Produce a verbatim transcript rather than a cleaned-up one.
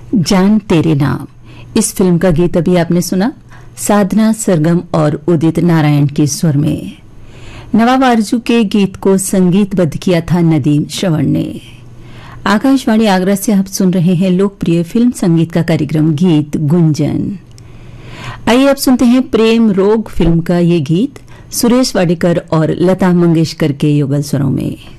जान तेरे नाम, इस फिल्म का गीत अभी आपने सुना साधना सरगम और उदित नारायण के स्वर में। नवाब आरजू के गीत को संगीतबद्ध किया था नदीम श्रवण ने। आकाशवाणी आगरा से आप सुन रहे हैं लोकप्रिय फिल्म संगीत का कार्यक्रम गीत गुंजन। आइए अब सुनते हैं प्रेम रोग फिल्म का ये गीत सुरेश वाडेकर और लता मंगेशकर के युगल स्वरों में।